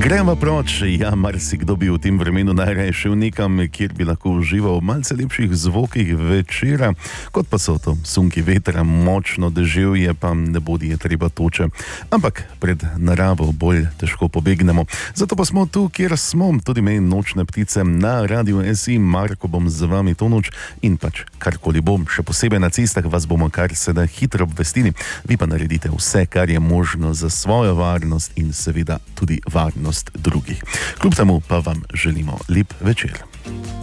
Gremo proč, ja, marsikdo bi v tem vremenu najraje šel nekam, kjer bi lahko užival v malce lepših zvokih večera, kot pa so to sunki vetra, močno deževje, pa ne bodi je treba toče. Ampak pred naravo bolj težko pobegnemo. Zato pa smo tu, kjer smo, tudi me nočne ptice na Radiu SI. Marko bom z vami to noč in pač karkoli bom, še posebej na cestah vas bomo kar se da hitro obvestili. Vi pa naredite vse, kar je možno za svojo varnost in seveda tudi varnost drugih. Kljub temu pa vam želimo lep večer.